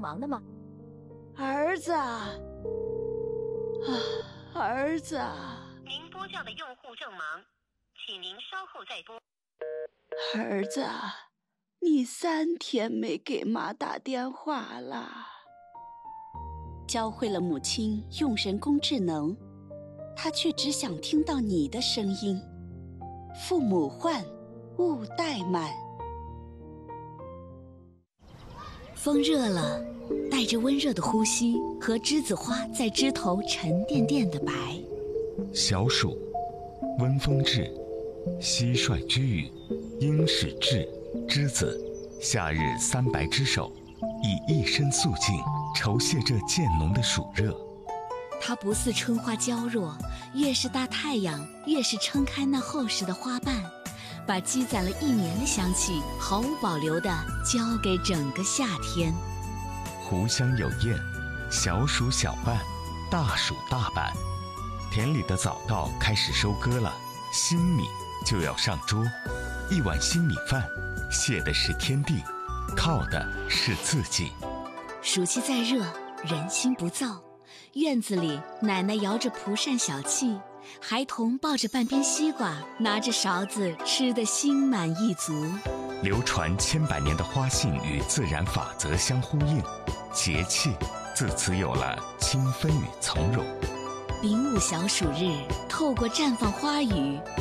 忙的吗？ 儿子啊，儿子， 您拨叫的用户正忙，请您稍后再拨。 儿子，你3天没给妈打电话了。 教会了母亲用人工智能，她却只想听到你的声音。父母唤，勿怠慢。风热了，带着温热的呼吸和栀子花在枝头沉甸甸的白。 小暑，温风至，蟋蟀居语，鹰始至，栀子，夏日3白之首，以一身素净酬谢这渐浓的暑热。 它不似春花娇弱，越是大太阳，越是撑开那厚实的花瓣，把积攒了1年的香气毫无保留地交给整个夏天。 湖香有燕，小暑小半，大暑大半。田里的早稻开始收割了，新米就要上桌。一碗新米饭，谢的是天地，靠的是自己。 暑气再热，人心不躁。院子里，奶奶摇着蒲扇小憩，孩童抱着半边西瓜，拿着勺子吃得心满意足。 流传千百年的花信与自然法则相呼应，节气自此有了清芬与从容。 丙午小暑日，透过绽放花雨，